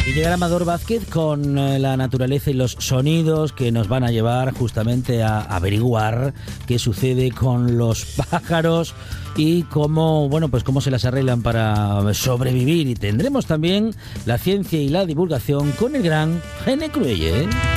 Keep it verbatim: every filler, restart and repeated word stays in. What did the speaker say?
Y llegará Amador Vázquez con eh, la naturaleza y los sonidos que nos van a llevar justamente a averiguar qué sucede con los pájaros y cómo, bueno, pues cómo se las arreglan para sobrevivir. Y tendremos también la ciencia y la divulgación con el gran Gene Cruelle.